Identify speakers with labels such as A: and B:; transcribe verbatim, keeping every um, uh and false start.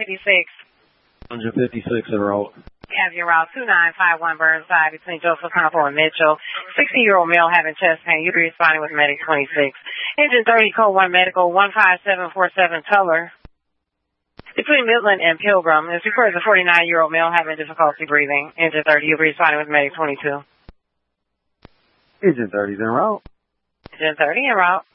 A: fifty-six.
B: one fifty-six en route.
A: Have your route two nine five one Burnside between Joseph Campo and Mitchell. sixty-year-old male having chest pain. You'll be responding with Medic twenty-six. Engine thirty, code one medical, one five seven four seven Tuller. Between Midland and Pilgrim, this records a forty-nine-year-old male having difficulty breathing. Engine thirty, you'll be responding with Medic twenty-two.
B: Engine thirty is en route.
A: Engine thirty en route.